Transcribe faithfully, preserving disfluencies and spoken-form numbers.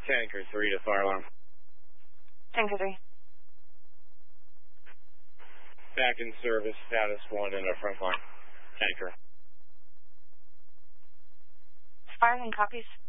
Tanker three to fire alarm. Tanker three. Back in service, status one in our front line. Tanker. Firing copies.